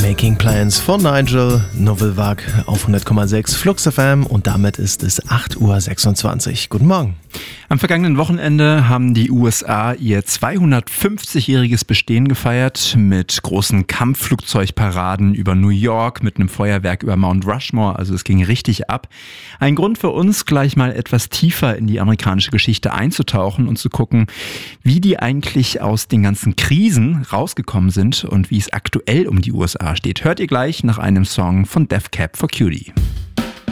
Making Plans von Nigel Novellwag auf 100,6 Flux FM und damit ist es 8:26 Uhr. Guten Morgen. Am vergangenen Wochenende haben die USA ihr 250-jähriges Bestehen gefeiert mit großen Kampfflugzeugparaden über New York, mit einem Feuerwerk über Mount Rushmore, also es ging richtig ab. Ein Grund für uns, gleich mal etwas tiefer in die amerikanische Geschichte einzutauchen und zu gucken, wie die eigentlich aus den ganzen Krisen rausgekommen sind und wie es aktuell um die USA steht. Hört ihr gleich nach einem Song von Death Cab for Cutie.